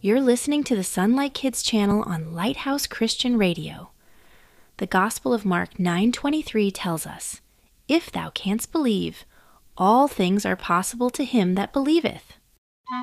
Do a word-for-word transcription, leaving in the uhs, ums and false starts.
You're listening to the Sunlight Kids channel on Lighthouse Christian Radio. The Gospel of Mark nine twenty-three tells us, "If thou canst believe, all things are possible to him that believeth."